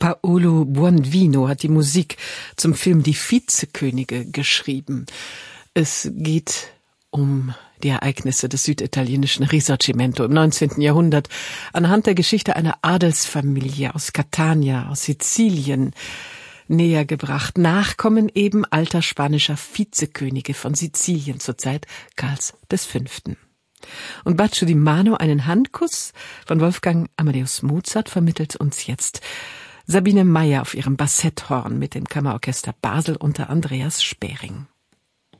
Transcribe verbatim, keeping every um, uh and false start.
Paolo Buonvino hat die Musik zum Film Die Vizekönige geschrieben. Es geht um die Ereignisse des süditalienischen Risorgimento im neunzehnten Jahrhundert anhand der Geschichte einer Adelsfamilie aus Catania, aus Sizilien, näher gebracht. Nachkommen eben alter spanischer Vizekönige von Sizilien zur Zeit Karls des Fünften. Und Bacio di Mano, einen Handkuss von Wolfgang Amadeus Mozart, vermittelt uns jetzt Sabine Meyer auf ihrem Bassetthorn mit dem Kammerorchester Basel unter Andreas Sperring.